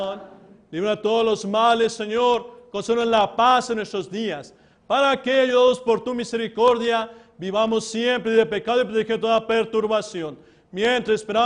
Libra todos los males, Señor. Concédenos la paz en nuestros días. Para que, ayudados por tu misericordia, vivamos siempre de pecado y de toda perturbación. Mientras esperamos